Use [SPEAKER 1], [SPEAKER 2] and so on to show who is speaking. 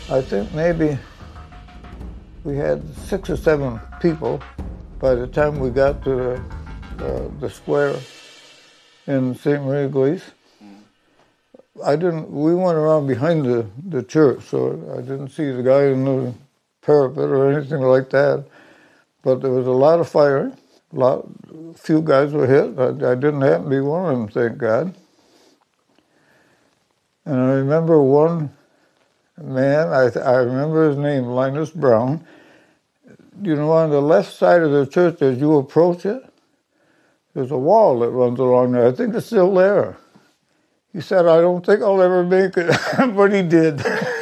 [SPEAKER 1] I think maybe we had 6 or 7 people by the time we got to the square in St. Marie Glace. We went around behind the church, so I didn't see the guy in the parapet or anything like that. But there was a lot of firing. Few guys were hit. I didn't happen to be one of them, thank God. And I remember one man, I remember his name, Linus Brown. You know, on the left side of the church as you approach it, there's a wall that runs along there. I think it's still there. He said, I don't think I'll ever make it, but he did.